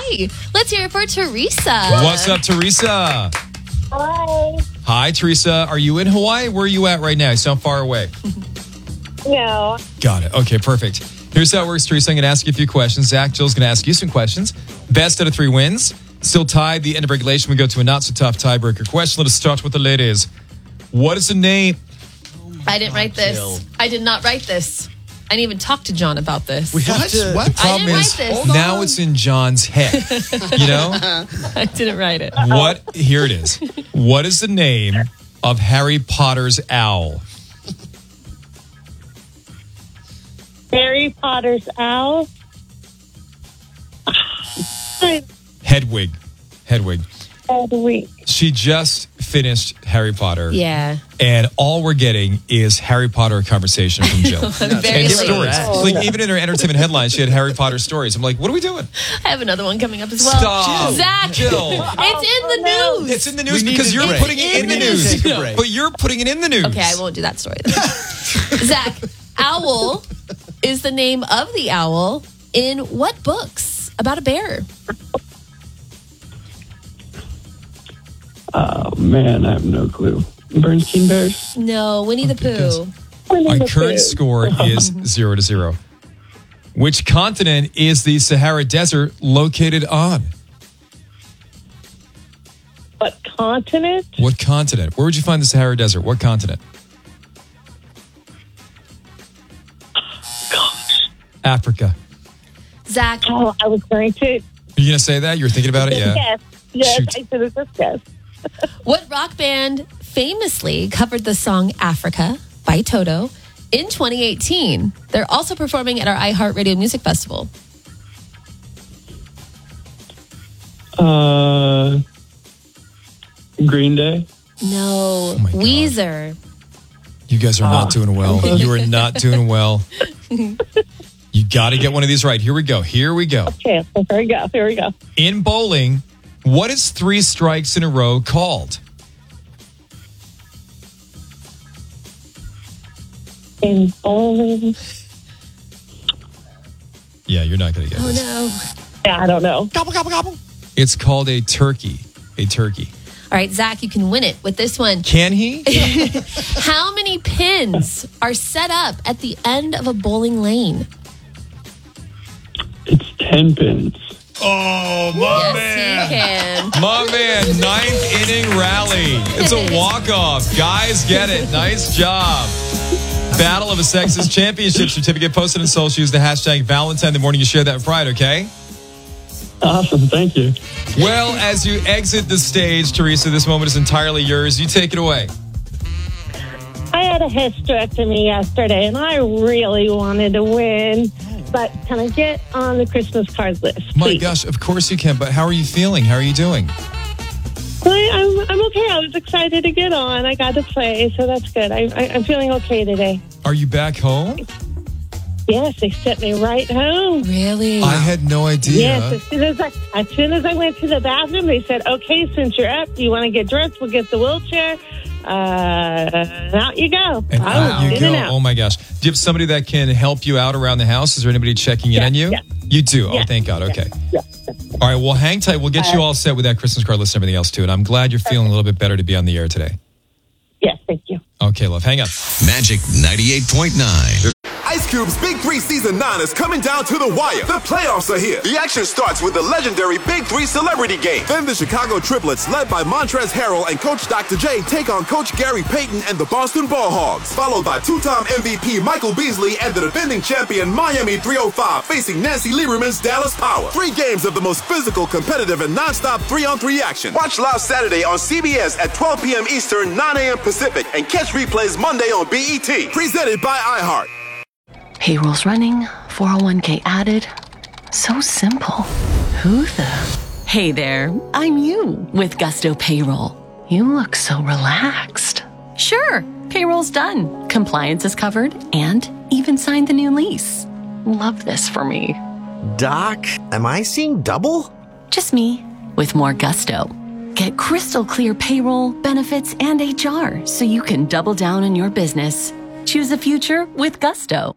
Hi. Let's hear it for Teresa. What's up, Teresa? Hi. Hi, Teresa. Are you in Hawaii? Where are you at right now? You sound far away. No. Got it. Okay, perfect. Here's how it works, Teresa. I'm going to ask you a few questions. Zach, Jill's going to ask you some questions. Best out of 3 wins. Still tied. The end of regulation. We go to a not-so-tough tiebreaker question. Let us start with the ladies. What is the name? I didn't write this. Jill. I did not write this. I didn't even talk to John about this. We have to. The problem didn't is write this. now it's in John's head. You know? I didn't write it. What? Here it is. What is the name of Harry Potter's owl? Harry Potter's owl. Hedwig. Hedwig. Hedwig. She just finished Harry Potter. Yeah. And all we're getting is Harry Potter conversation from Jill. Very And late. stories. Like, even in her entertainment headlines, she had Harry Potter stories. I'm like, what are we doing? I have another one coming up as well. Stop. Zach. Jill. It's in the news. It's in the news We need because a you're break. putting it in the news. Take a break. But you're putting it in the news. Okay, I won't do that story then. Zach, owl is the name of the owl in what books about a bear? Oh, man, I have no clue. Bernstein Bears? No, Winnie the Pooh. Our current score is 0-0. Which continent is the Sahara Desert located on? What continent? What continent? Where would you find the Sahara Desert? What continent? Gosh. Africa. Zach, Oh, I was going to. Are you going to say that? You were thinking about it? Yeah. Yes. Yes, Shoot. I should have just guessed. what rock band famously covered the song Africa by Toto in 2018? They're also performing at our iHeartRadio Music Festival. Green Day? No, my God. Weezer. You guys are not doing well. You are not doing well. You got to get one of these right. Here we go. Here we go. Okay, here we go. Here we go. In bowling, what is 3 strikes in a row called? In bowling. Yeah, you're not going to get Oh this. no. Yeah, I don't know. Gobble, gobble, gobble. It's called a turkey. A turkey. All right, Zach, you can win it with this one. Can he? How many pins are set up at the end of a bowling lane? It's 10 pins. Oh, Yes, he can. My man, 9th inning rally. It's a walk-off. Guys, get it. Nice job. Battle of the Sexes Championship certificate posted on social. Use the hashtag Valentine the morning you share that pride, okay? Awesome. Thank you. Well, as you exit the stage, Teresa, this moment is entirely yours. You take it away. I had a hysterectomy yesterday, and I really wanted to win. But can I get on the Christmas card list, please? My gosh, of course you can, but how are you feeling? How are you doing? I'm okay. I was excited to get on. I got to play, so that's good. I'm feeling okay today. Are you back home? Yes, they sent me right home. Really? I had no idea. Yes, as soon as I went to the bathroom, they said, "Okay, since you're up, you want to get dressed? We'll get the wheelchair. Out you go." And I out was you in go. and out. Oh my gosh. Do you have somebody that can help you out around the house? Is there anybody checking in on you? yeah. You do? Oh, Yeah. thank God. Okay. Yeah. All right. Well, hang tight. We'll get you all set with that Christmas card list and everything else, too. And I'm glad you're feeling a little bit better to be on the air today. Yes, thank you. Okay, love. Hang on. Magic 98.9. Ice Cube's Big 3 Season 9 is coming down to the wire. The playoffs are here. The action starts with the legendary Big 3 Celebrity Game. Then the Chicago Triplets, led by Montrezl Harrell and Coach Dr. J, take on Coach Gary Payton and the Boston Ball Hogs. Followed by two-time MVP Michael Beasley and the defending champion Miami 305 facing Nancy Lieberman's Dallas Power. 3 games of the most physical, competitive, and non-stop 3-on-3 action. Watch live Saturday on CBS at 12 p.m. Eastern, 9 a.m. Pacific, and catch replays Monday on BET. Presented by iHeart. Payroll's running, 401k added. So simple. Who the? Hey there, I'm you with Gusto Payroll. You look so relaxed. Sure, payroll's done. Compliance is covered and even signed the new lease. Love this for me. Doc, am I seeing double? Just me with more Gusto. Get crystal clear payroll, benefits, and HR so you can double down on your business. Choose a future with Gusto.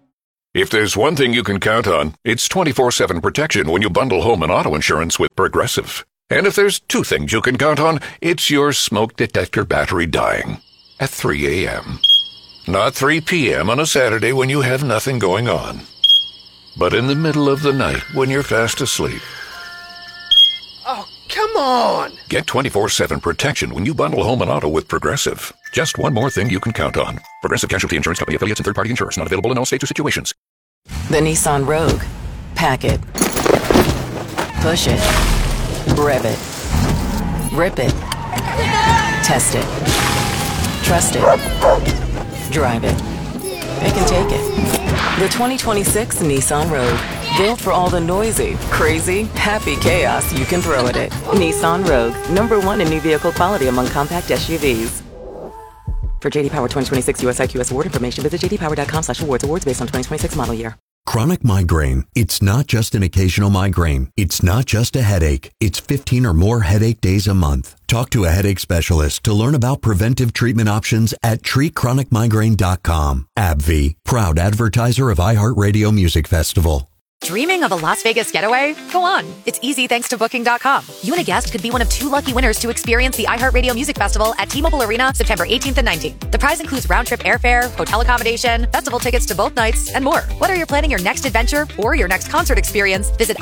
If there's one thing you can count on, it's 24/7 protection when you bundle home and auto insurance with Progressive. And if there's two things you can count on, it's your smoke detector battery dying at 3 a.m. Not 3 p.m. on a Saturday when you have nothing going on, but in the middle of the night when you're fast asleep. Oh, come on! Get 24/7 protection when you bundle home and auto with Progressive. Just one more thing you can count on. Progressive Casualty Insurance Company affiliates and third-party insurers. Not available in all states or situations. The Nissan Rogue. Pack it. Push it. Rev it. Rip it. Test it. Trust it. Drive it. It can take it. The 2026 Nissan Rogue. Built for all the noisy, crazy, happy chaos you can throw at it. Nissan Rogue. #1 in new vehicle quality among compact SUVs. For JD Power 2026 US IQS award information, visit jdpower.com/awards. Awards based on 2026 model year. Chronic migraine. It's not just an occasional migraine. It's not just a headache. It's 15 or more headache days a month. Talk to a headache specialist to learn about preventive treatment options at treatchronicmigraine.com. AbbVie, proud advertiser of iHeartRadio Music Festival. Dreaming of a Las Vegas getaway? Go on. It's easy thanks to Booking.com. You and a guest could be one of 2 lucky winners to experience the iHeartRadio Music Festival at T-Mobile Arena September 18th and 19th. The prize includes round-trip airfare, hotel accommodation, festival tickets to both nights, and more. Whether you're planning your next adventure or your next concert experience, visit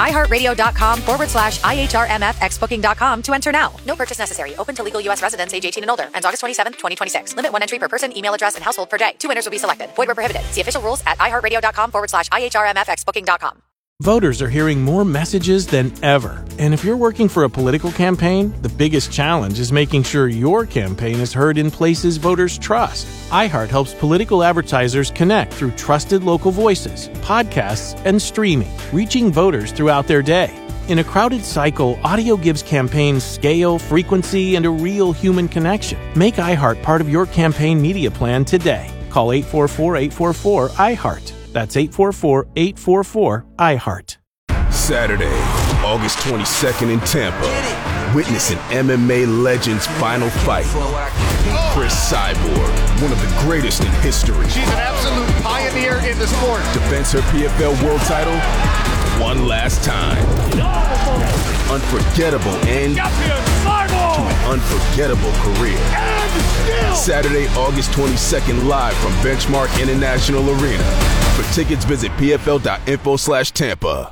iHeartRadio.com/IHRMFXBooking.com to enter now. No purchase necessary. Open to legal U.S. residents age 18 and older. Ends August 27th, 2026. Limit 1 entry per person, email address, and household per day. 2 winners will be selected. Void where prohibited. See official rules at iHeartRadio.com/IHRMFXBooking.com. Voters are hearing more messages than ever. And if you're working for a political campaign, the biggest challenge is making sure your campaign is heard in places voters trust. iHeart helps political advertisers connect through trusted local voices, podcasts, and streaming, reaching voters throughout their day. In a crowded cycle, audio gives campaigns scale, frequency, and a real human connection. Make iHeart part of your campaign media plan today. Call 844-844-iHeart. That's 844-844-iHeart. Saturday, August 22nd in Tampa. Witness an MMA legend's final fight. Chris Cyborg, one of the greatest in history. She's an absolute pioneer in the sport. Defends her PFL world title one last time. Unforgettable end to an unforgettable career. Saturday, August 22nd, live from Benchmark International Arena. For tickets, visit pfl.info/Tampa.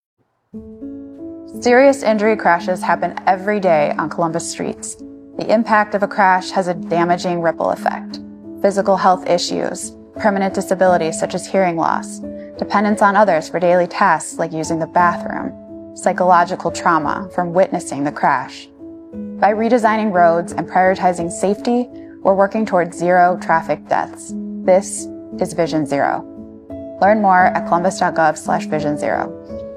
Serious injury crashes happen every day on Columbus streets. The impact of a crash has a damaging ripple effect. Physical health issues, permanent disabilities such as hearing loss, dependence on others for daily tasks like using the bathroom, psychological trauma from witnessing the crash. By redesigning roads and prioritizing safety, we're working towards 0 traffic deaths. This is Vision Zero. Learn more at columbus.gov/Vision Zero.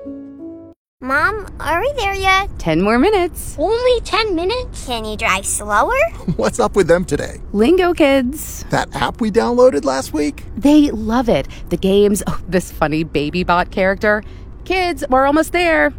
Mom, are we there yet? 10 more minutes. Only 10 minutes? Can you drive slower? What's up with them today? Lingo Kids. That app we downloaded last week? They love it. The games, this funny baby bot character. Kids, we're almost there.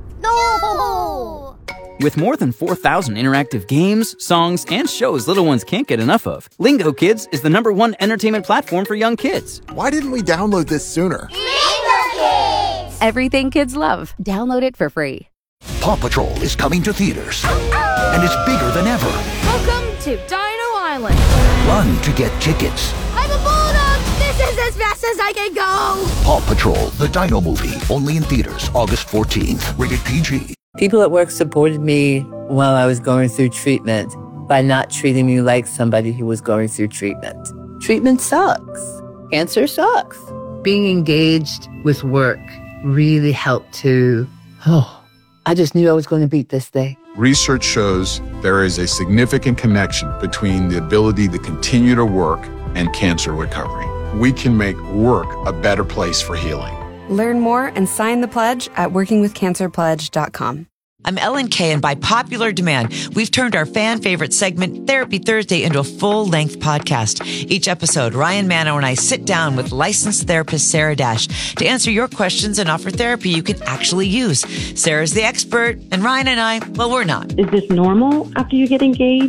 No! With more than 4,000 interactive games, songs, and shows little ones can't get enough of, Lingo Kids is the #1 entertainment platform for young kids. Why didn't we download this sooner? Lingo Kids! Everything kids love. Download it for free. Paw Patrol is coming to theaters. And it's bigger than ever. Welcome to Dino Island. Run to get tickets. I'm a bulldog! This is as fast as I can go! Paw Patrol, the Dino movie, only in theaters August 14th. Rated PG. People at work supported me while I was going through treatment by not treating me like somebody who was going through treatment. Treatment sucks. Cancer sucks. Being engaged with work really helped to, I just knew I was going to beat this thing. Research shows there is a significant connection between the ability to continue to work and cancer recovery. We can make work a better place for healing. Learn more and sign the pledge at workingwithcancerpledge.com. I'm Ellen Kay, and by popular demand, we've turned our fan favorite segment, Therapy Thursday, into a full-length podcast. Each episode, Ryan Mano and I sit down with licensed therapist Sarah Dash to answer your questions and offer therapy you can actually use. Sarah's the expert, and Ryan and I, well, we're not. Is this normal after you get engaged?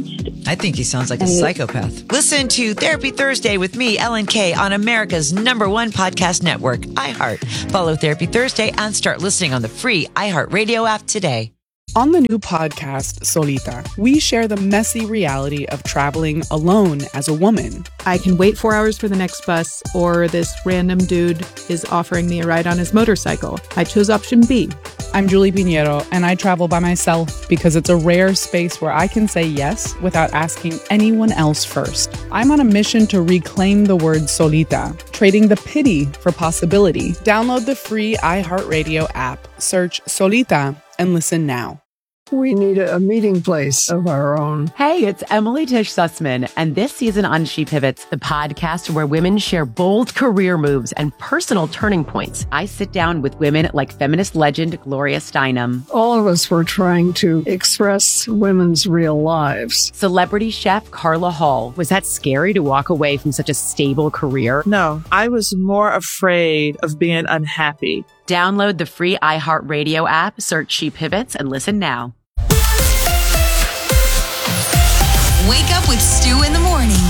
I think he sounds like a psychopath. Listen to Therapy Thursday with me, Ellen Kay, on America's #1 podcast network, iHeart. Follow Therapy Thursday and start listening on the free iHeartRadio app today. On the new podcast, Solita, we share the messy reality of traveling alone as a woman. I can wait 4 hours for the next bus, or this random dude is offering me a ride on his motorcycle. I chose option B. I'm Julie Pinheiro, and I travel by myself because it's a rare space where I can say yes without asking anyone else first. I'm on a mission to reclaim the word solita, trading the pity for possibility. Download the free iHeartRadio app, search Solita, and listen now. We need a meeting place of our own. Hey, it's Emily Tish Sussman, and this season on She Pivots, the podcast where women share bold career moves and personal turning points. I sit down with women like feminist legend Gloria Steinem. All of us were trying to express women's real lives. Celebrity chef Carla Hall. Was that scary to walk away from such a stable career? No, I was more afraid of being unhappy. Download the free iHeartRadio app, search She Pivots, and listen now. Wake up with Stu in the morning.